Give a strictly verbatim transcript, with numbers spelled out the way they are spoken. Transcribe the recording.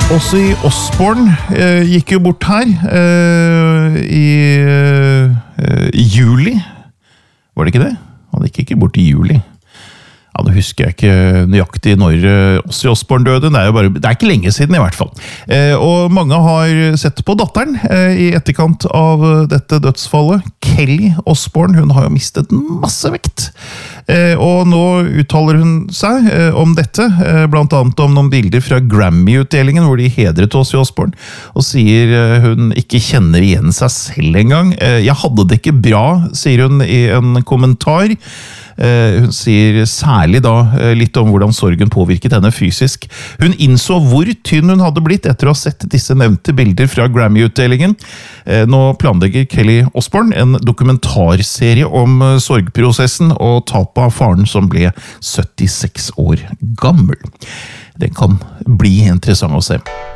Ozzy Osbourne eh, gikk jo bort her eh, i eh, juli. Var det ikke det? Han gikk ikke bort i juli. Ja, nå husker jeg ikke nøyaktig når Ozzy Osbourne døde. Det er jo bare, det er ikke lenge siden i hvert fall. Eh, og mange har sett på datteren eh, i etterkant av dette dødsfallet. Kelly Osbourne, hun har jo mistet masse vekt. Eh, og nå uttaler hun seg eh, om dette, eh, blant annet om noen bilder fra Grammy-utdelingen, hvor de hedret Ozzy Osbourne, og sier eh, hun ikke kjenner igjen seg selv engang. Eh, jeg hadde det ikke bra, sier hun i en kommentar. Hun sier særlig da litt om hvordan sorgen påvirket henne fysisk. Hun innså hvor tynn hun hadde blitt etter å ha sett disse nevnte bilder fra Grammy-utdelingen. Nå planlegger Kelly Osbourne en dokumentarserie om sorgprosessen og tapet av faren som ble syttiseks år gammel. Det kan bli interessant å se.